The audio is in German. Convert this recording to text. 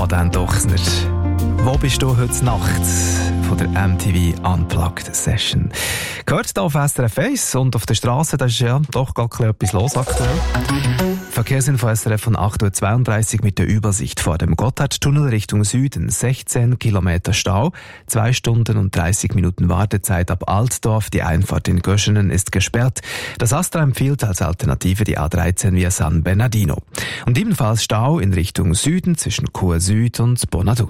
Dan Dochsner. Wo bist du heute Nacht? Von der MTV Unplugged Session. Gehört hier auf SRF 1 und auf der Straße, da ist ja doch gar etwas los aktuell. Verkehrsinfo SRF von 8.32 Uhr mit der Übersicht vor dem Gotthardtunnel Richtung Süden. 16 Kilometer Stau, 2 Stunden und 30 Minuten Wartezeit ab Altdorf. Die Einfahrt in Göschenen ist gesperrt. Das AStA empfiehlt als Alternative die A13 via San Bernardino. Und ebenfalls Stau in Richtung Süden zwischen Chur Süd und Bonaduz.